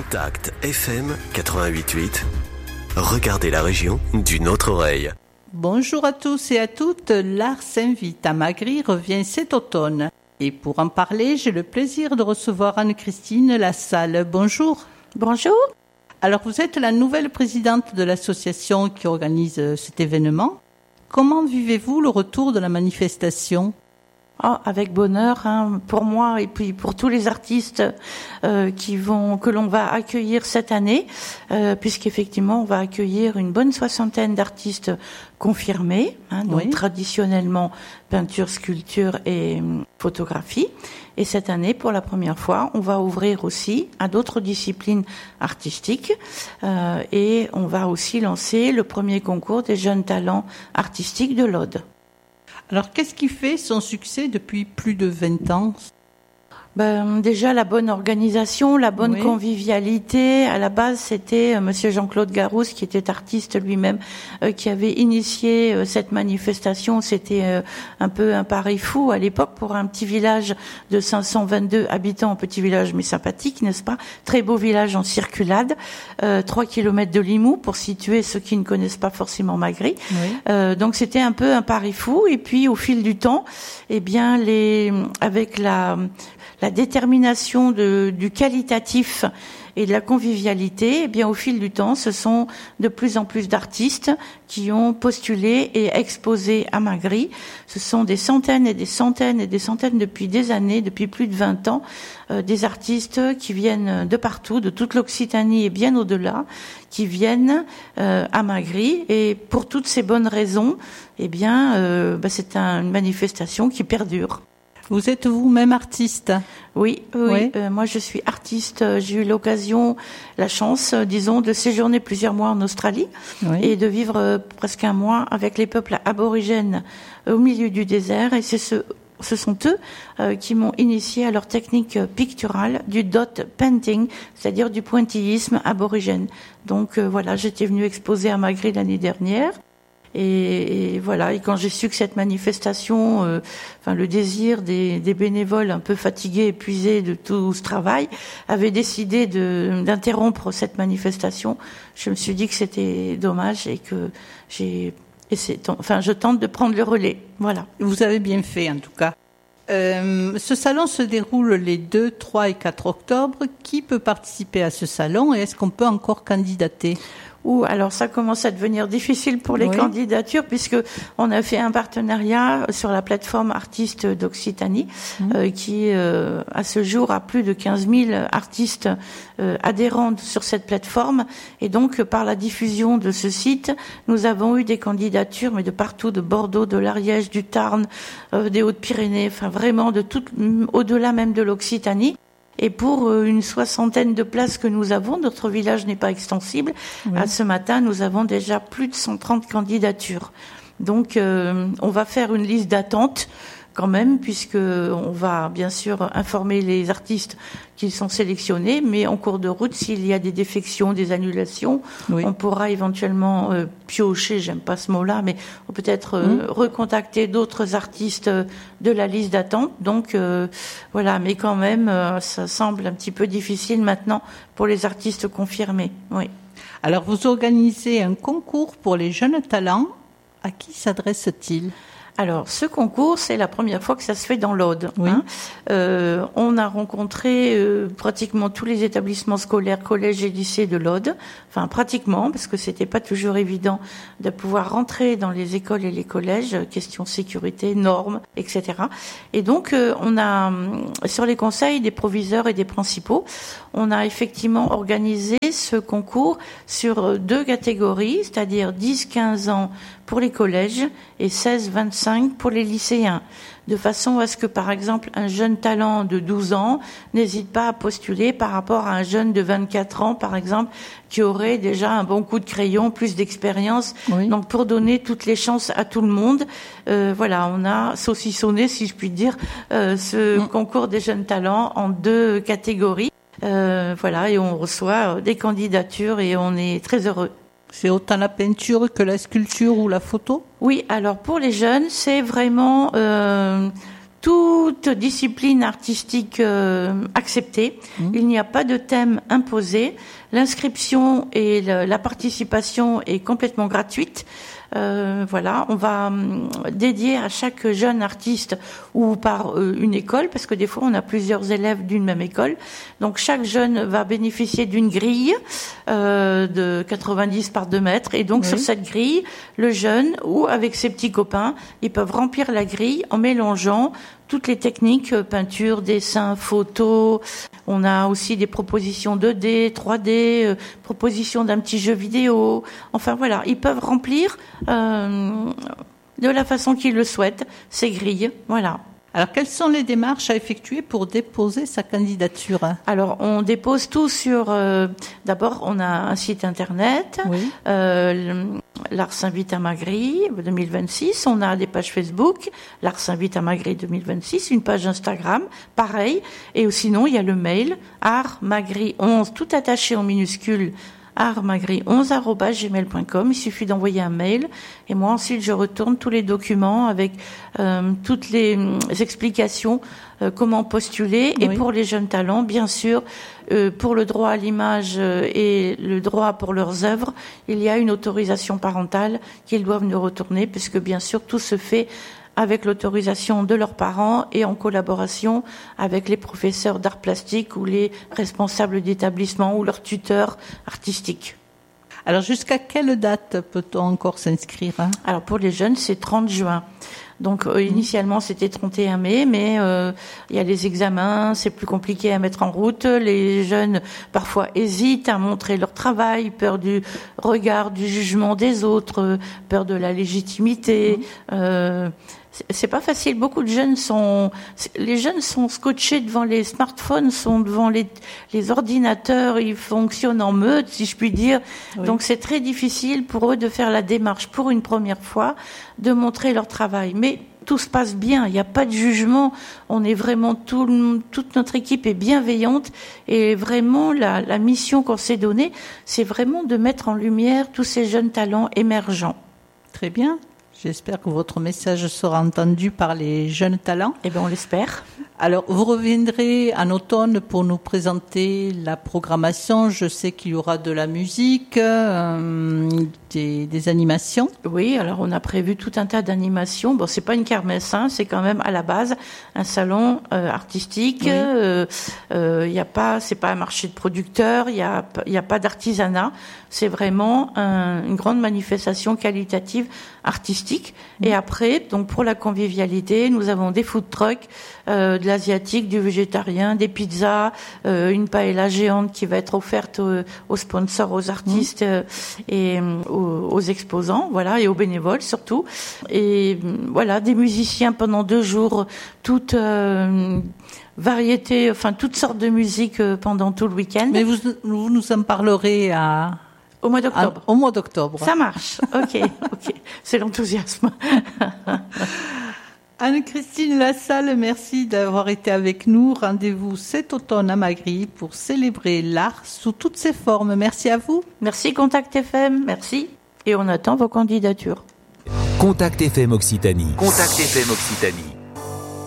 Contact FM 88.8. Regardez la région d'une autre oreille. Bonjour à tous et à toutes, l'Art s'invite à Magry revient cet automne. Et pour en parler, j'ai le plaisir de recevoir Anne-Christine Lassalle. Bonjour. Bonjour. Alors vous êtes la nouvelle présidente de l'association qui organise cet événement. Comment vivez-vous le retour de la manifestation ? Avec bonheur, pour moi et puis pour tous les artistes que l'on va accueillir cette année, puisqu'effectivement on va accueillir une bonne 60aine d'artistes confirmés, donc traditionnellement peinture, sculpture et photographie. Et cette année, pour la première fois, on va ouvrir aussi à d'autres disciplines artistiques et on va aussi lancer le premier concours des jeunes talents artistiques de l'Aude. Alors, qu'est-ce qui fait son succès depuis plus de 20 ans ? Déjà la bonne organisation, la bonne convivialité. À la base, c'était Monsieur Jean-Claude Garousse, qui était artiste lui-même, qui avait initié cette manifestation. C'était un peu un pari fou à l'époque pour un petit village de 522 habitants, un petit village mais sympathique, n'est-ce pas ? Très beau village en circulade, 3 kilomètres de Limoux, pour situer ceux qui ne connaissent pas forcément Magry. Donc c'était un peu un pari fou. Et puis au fil du temps, avec la détermination du qualitatif et de la convivialité, au fil du temps, ce sont de plus en plus d'artistes qui ont postulé et exposé à Magry. Ce sont des centaines et des centaines et des centaines depuis des années, depuis plus de 20 ans, des artistes qui viennent de partout, de toute l'Occitanie et bien au-delà, qui viennent à Magry. Et pour toutes ces bonnes raisons, c'est une manifestation qui perdure. Vous êtes vous-même artiste ? Oui. Moi je suis artiste. J'ai eu la chance, de séjourner plusieurs mois en Australie et de vivre presque un mois avec les peuples aborigènes au milieu du désert. Et ce sont eux qui m'ont initié à leur technique picturale du dot painting, c'est-à-dire du pointillisme aborigène. Donc j'étais venue exposer à Magry l'année dernière. Et quand j'ai su que cette manifestation, le désir des bénévoles un peu fatigués, épuisés de tout ce travail, avait décidé d'interrompre cette manifestation, je me suis dit que c'était dommage et que je tente de prendre le relais. Voilà. Vous avez bien fait en tout cas. Ce salon se déroule les 2, 3 et 4 octobre. Qui peut participer à ce salon et est-ce qu'on peut encore candidater ? Alors ça commence à devenir difficile pour les candidatures, puisque on a fait un partenariat sur la plateforme Artistes d'Occitanie qui à ce jour a plus de 15 000 artistes adhérents sur cette plateforme, et donc par la diffusion de ce site, nous avons eu des candidatures mais de partout, de Bordeaux, de l'Ariège, du Tarn, des Hautes-Pyrénées, vraiment de tout, au-delà même de l'Occitanie. Et pour une 60aine de places que nous avons, notre village n'est pas extensible. À ce matin, nous avons déjà plus de 130 candidatures. Donc, on va faire une liste d'attente quand même, puisque on va bien sûr informer les artistes qui sont sélectionnés, mais en cours de route, s'il y a des défections, des annulations, on pourra éventuellement piocher, j'aime pas ce mot-là, mais on peut peut-être recontacter d'autres artistes de la liste d'attente. Donc mais quand même, ça semble un petit peu difficile maintenant pour les artistes confirmés. Oui. Alors vous organisez un concours pour les jeunes talents. À qui s'adresse-t-il ? Alors, ce concours, c'est la première fois que ça se fait dans l'Aude. On a rencontré pratiquement tous les établissements scolaires, collèges et lycées de l'Aude. Enfin, pratiquement, parce que c'était pas toujours évident de pouvoir rentrer dans les écoles et les collèges, question sécurité, normes, etc. Et donc, on a, sur les conseils des proviseurs et des principaux, on a effectivement organisé ce concours sur 2 catégories, c'est-à-dire 10-15 ans pour les collèges et 16-25 pour les lycéens, de façon à ce que, par exemple, un jeune talent de 12 ans n'hésite pas à postuler par rapport à un jeune de 24 ans, par exemple, qui aurait déjà un bon coup de crayon, plus d'expérience. Donc, pour donner toutes les chances à tout le monde, on a saucissonné, si je puis dire, ce concours des jeunes talents en 2 catégories. Et on reçoit des candidatures et on est très heureux. C'est autant la peinture que la sculpture ou la photo ? Oui, alors pour les jeunes, c'est vraiment toute discipline artistique acceptée. Il n'y a pas de thème imposé. L'inscription et la participation est complètement gratuite. Voilà, on va dédier à chaque jeune artiste ou par une école, parce que des fois on a plusieurs élèves d'une même école. Donc chaque jeune va bénéficier d'une grille de 90 par 2 mètres, et donc sur cette grille, le jeune ou avec ses petits copains, ils peuvent remplir la grille en mélangeant toutes les techniques, peinture, dessin, photo. On a aussi des propositions 2D, 3D, propositions d'un petit jeu vidéo. Enfin voilà, ils peuvent remplir de la façon qu'ils le souhaitent ces grilles. Voilà. Alors, quelles sont les démarches à effectuer pour déposer sa candidature? Alors, on dépose tout sur... d'abord, on a un site internet, l'Ars invite à Magri 2026. On a des pages Facebook, l'Ars invite à Magri 2026, une page Instagram, pareil. Et sinon, il y a le mail, artsmagri11, tout attaché en minuscules, artsmagri11@gmail.com. Il suffit d'envoyer un mail et moi ensuite je retourne tous les documents avec toutes les explications, comment postuler. Et pour les jeunes talents, bien sûr, pour le droit à l'image et le droit pour leurs œuvres, il y a une autorisation parentale qu'ils doivent nous retourner, puisque bien sûr tout se fait avec l'autorisation de leurs parents et en collaboration avec les professeurs d'art plastique ou les responsables d'établissement ou leurs tuteurs artistiques. Alors, jusqu'à quelle date peut-on encore s'inscrire? Alors, pour les jeunes, c'est 30 juin. Donc, initialement, c'était 31 mai, mais il y a les examens, c'est plus compliqué à mettre en route. Les jeunes, parfois, hésitent à montrer leur travail, peur du regard, du jugement des autres, peur de la légitimité. C'est pas facile. Beaucoup de jeunes les jeunes sont scotchés devant les smartphones, sont devant les ordinateurs, ils fonctionnent en meute, si je puis dire. Donc c'est très difficile pour eux de faire la démarche pour une première fois, de montrer leur travail. Mais tout se passe bien, il n'y a pas de jugement, on est vraiment, toute notre équipe est bienveillante, et vraiment la mission qu'on s'est donnée, c'est vraiment de mettre en lumière tous ces jeunes talents émergents. Très bien. J'espère que votre message sera entendu par les jeunes talents. Eh bien, on l'espère. Alors, vous reviendrez en automne pour nous présenter la programmation. Je sais qu'il y aura de la musique, des animations. Oui, alors on a prévu tout un tas d'animations. Bon, c'est pas une kermesse, c'est quand même à la base un salon artistique. Y a pas, c'est pas un marché de producteurs. Il y a pas d'artisanat. C'est vraiment une grande manifestation qualitative artistique. Et après, donc pour la convivialité, nous avons des food trucks, de l'asiatique, du végétarien, des pizzas, une paella géante qui va être offerte aux sponsors, aux artistes et aux exposants, voilà, et aux bénévoles surtout. Et voilà, des musiciens pendant 2 jours, toute variété, enfin toutes sortes de musique pendant tout le week-end. Mais vous nous en parlerez au mois d'octobre. Au mois d'octobre. Ça marche. Ok. C'est l'enthousiasme. Anne-Christine Lassalle, merci d'avoir été avec nous. Rendez-vous cet automne à Magri pour célébrer l'art sous toutes ses formes. Merci à vous. Merci Contact FM, merci. Et on attend vos candidatures. Contact FM Occitanie. Contact FM Occitanie.